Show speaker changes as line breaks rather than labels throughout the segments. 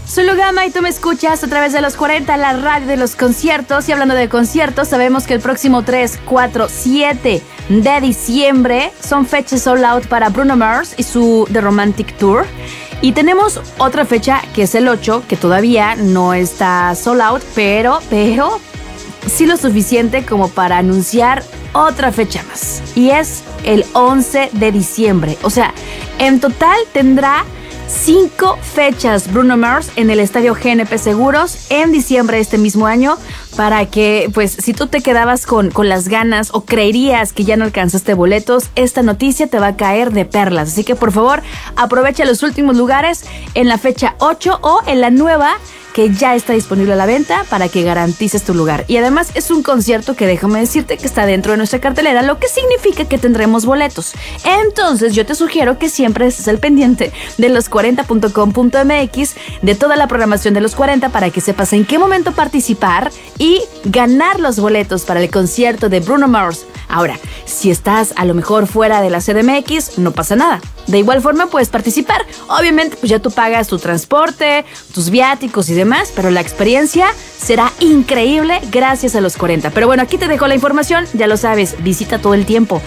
Soy Lugama y tú me escuchas a través de los 40, la radio de los conciertos. Y hablando de conciertos, sabemos que el próximo 3, 4, 7 de diciembre son fechas sold out para Bruno Mars y su The Romantic Tour. Y tenemos otra fecha que es el 8, que todavía no está sold out, pero sí lo suficiente como para anunciar otra fecha más. Y es el 11 de diciembre. O sea, en total tendrá 5 fechas Bruno Mars en el Estadio GNP Seguros en diciembre de este mismo año, para que, pues, si tú te quedabas con las ganas o creerías que ya no alcanzaste boletos, esta noticia te va a caer de perlas. Así que, por favor, aprovecha los últimos lugares en la fecha 8 o en la nueva que ya está disponible a la venta para que garantices tu lugar. Y además es un concierto que déjame decirte que está dentro de nuestra cartelera, lo que significa que tendremos boletos. Entonces yo te sugiero que siempre estés al pendiente de los40.com.mx, de toda la programación de los 40, para que sepas en qué momento participar y ganar los boletos para el concierto de Bruno Mars. Ahora, si estás a lo mejor fuera de la CDMX, no pasa nada. De igual forma puedes participar. Obviamente, pues ya tú pagas tu transporte, tus viáticos y demás, pero la experiencia será increíble gracias a los 40. Pero bueno, aquí te dejo la información, ya lo sabes, visita todo el tiempo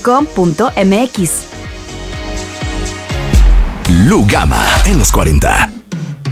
los40.com.mx.
Lugama en los 40.